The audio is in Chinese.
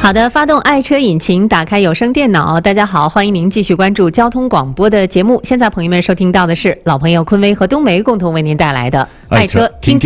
好的，发动爱车引擎，打开有声电脑。大家好，欢迎您继续关注交通广播的节目。现在朋友们收听到的是老朋友昆威和冬梅共同为您带来的爱车听听。